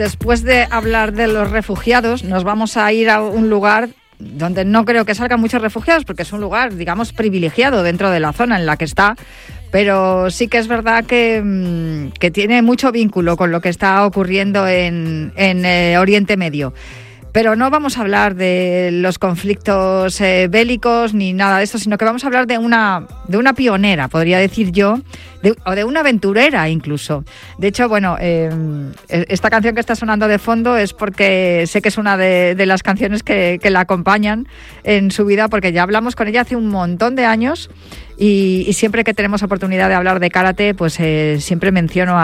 Después de hablar de los refugiados, nos vamos a ir a un lugar donde no creo que salgan muchos refugiados, porque es un lugar, digamos, privilegiado dentro de la zona en la que está, pero sí que es verdad que tiene mucho vínculo con lo que está ocurriendo en Oriente Medio. Pero no vamos a hablar de los conflictos bélicos ni nada de eso, sino que vamos a hablar de una pionera, podría decir yo, o de una aventurera incluso. De hecho, bueno, esta canción que está sonando de fondo es porque sé que es una de las canciones que la acompañan en su vida, porque ya hablamos con ella hace un montón de años y siempre que tenemos oportunidad de hablar de karate, pues siempre menciono